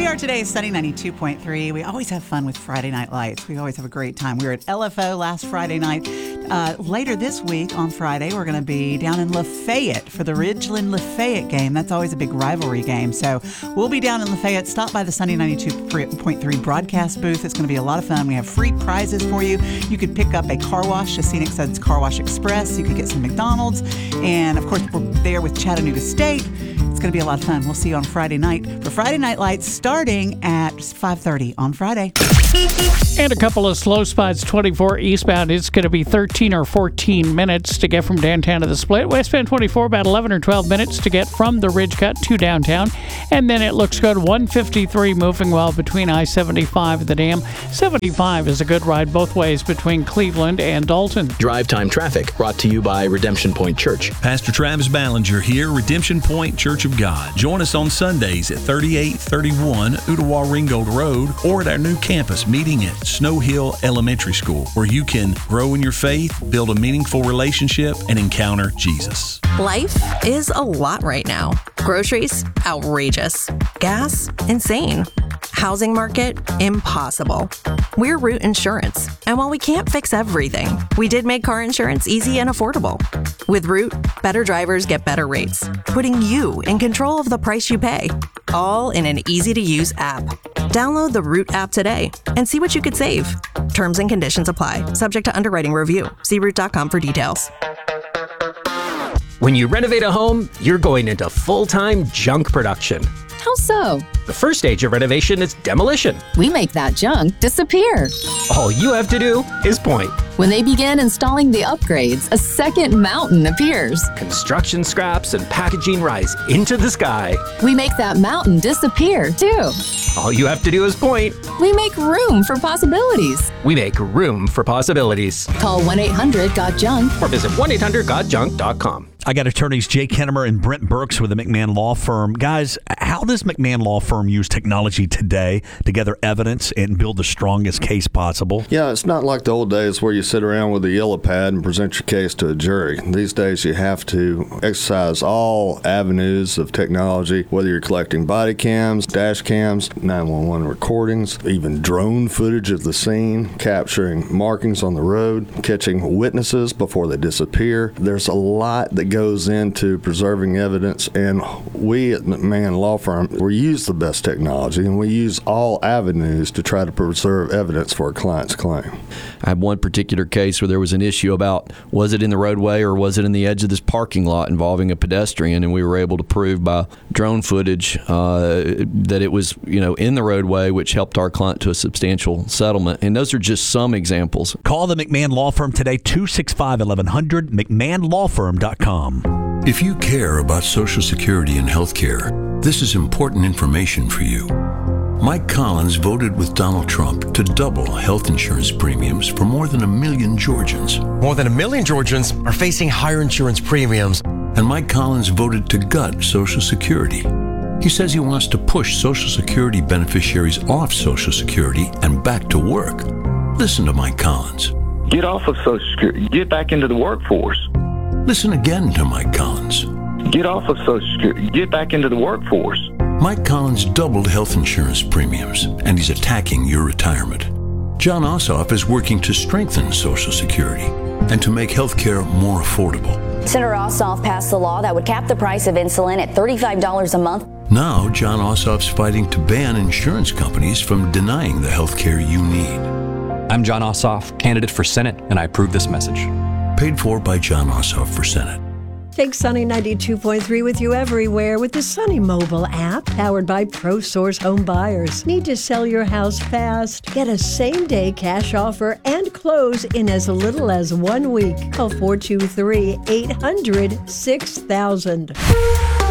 We are today Sunny 92.3. We always have fun with Friday Night Lights. We always have a great time. We were at LFO last Friday night. Later this week on Friday, we're going to be down in Lafayette for the Ridgeland-Lafayette game. That's always a big rivalry game. So we'll be down in Lafayette. Stop by the Sunny 92.3 broadcast booth. It's going to be a lot of fun. We have free prizes for you. You could pick up a car wash, a Scenic Suds Car Wash Express. You could get some McDonald's. And, of course, we're there with Chattanooga State. It's going to be a lot of fun. We'll see you on Friday night for Friday Night Lights starting at 5:30 on Friday. And a couple of slow spots, 24 eastbound. It's going to be 13 or 14 minutes to get from downtown to the Split. Westbound 24, about 11 or 12 minutes to get from the Ridge Cut to downtown. And then it looks good. 153 moving well between I-75 and the Dam. 75 is a good ride both ways between Cleveland and Dalton. Drive Time Traffic brought to you by Redemption Point Church. Pastor Travis Ballinger here, Redemption Point Church of God. Join us on Sundays at 3831 Ottawa Ringgold Road or at our new campus meeting at Snow Hill Elementary School, where you can grow in your faith, build a meaningful relationship, and encounter Jesus. Life is a lot right now. Groceries, outrageous. Gas, insane. Housing market, impossible. We're Root Insurance, and while we can't fix everything, we did make car insurance easy and affordable. With Root, better drivers get better rates, putting you in control of the price you pay, all in an easy-to-use app. Download the Root app today and see what you could save. Terms and conditions apply, subject to underwriting review. See Root.com for details. When you renovate a home, you're going into full-time junk production. How so? The first stage of renovation is demolition. We make that junk disappear. All you have to do is point. When they begin installing the upgrades, a second mountain appears. Construction scraps and packaging rise into the sky. We make that mountain disappear, too. All you have to do is point. We make room for possibilities. We make room for possibilities. Call 1-800-GOT-JUNK or visit 1-800-GOT-JUNK.com. I got attorneys Jay Kennemer and Brent Burks with the McMahon Law Firm. Guys, how does McMahon Law Firm use technology today to gather evidence and build the strongest case possible? Yeah, it's not like the old days where you sit around with a yellow pad and present your case to a jury. These days you have to exercise all avenues of technology, whether you're collecting body cams, dash cams, 911 recordings, even drone footage of the scene, capturing markings on the road, catching witnesses before they disappear. There's a lot that goes into preserving evidence, and we at McMahon Law Firm, we use the best technology, and we use all avenues to try to preserve evidence for a client's claim. I had one particular case where there was an issue about was it in the roadway or was it in the edge of this parking lot involving a pedestrian, and we were able to prove by drone footage that it was in the roadway, which helped our client to a substantial settlement. And those are just some examples. Call the McMahon Law Firm today, 265-1100, McMahonLawFirm.com. If you care about Social Security and health care, this is important information for you. Mike Collins voted with Donald Trump to double health insurance premiums for more than 1 million Georgians. More than 1 million Georgians are facing higher insurance premiums. And Mike Collins voted to gut Social Security. He says he wants to push Social Security beneficiaries off Social Security and back to work. Listen to Mike Collins. Get off of Social Security. Get back into the workforce. Listen again to Mike Collins. Get off of Social Security. Get back into the workforce. Mike Collins doubled health insurance premiums, and he's attacking your retirement. John Ossoff is working to strengthen Social Security and to make health care more affordable. Senator Ossoff passed a law that would cap the price of insulin at $35 a month. Now, John Ossoff's fighting to ban insurance companies from denying the health care you need. I'm John Ossoff, candidate for Senate, and I approve this message. Paid for by John Ossoff for Senate. Take Sunny 92.3 with you everywhere with the Sunny mobile app, powered by ProSource Home Buyers. Need to sell your house fast? Get a same-day cash offer and close in as little as 1 week. Call 423-800-6000.